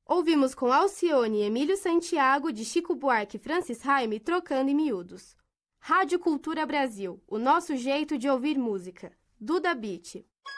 Ouvimos com Alcione e Emílio Santiago, de Chico Buarque e Francis Haime, Trocando em Miúdos. Rádio Cultura Brasil, o nosso jeito de ouvir música. Duda Beat.